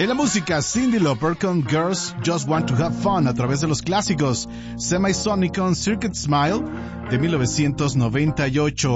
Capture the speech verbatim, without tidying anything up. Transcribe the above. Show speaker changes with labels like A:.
A: En la música, Cyndi Lauper con Girls Just Want to Have Fun a través de los clásicos. Semisonic con Circuit Smile de mil novecientos noventa y ocho.